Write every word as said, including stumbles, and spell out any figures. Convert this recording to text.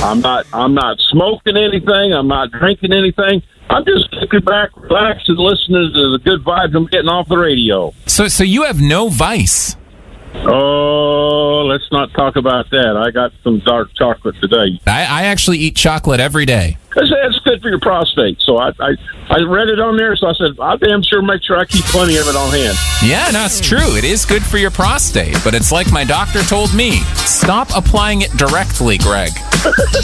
I'm not. I'm not smoking anything. I'm not drinking anything. I'm just kicking back, relaxing, listening to the good vibes I'm getting off the radio. So, so you have no vice. Oh, let's not talk about that. I got some dark chocolate today. I, I actually eat chocolate every day. They say it's good for your prostate. So I, I, I read it on there, so I said, I'll damn sure make sure I keep plenty of it on hand. Yeah, no, it's true. It is good for your prostate. But it's like my doctor told me, stop applying it directly, Greg.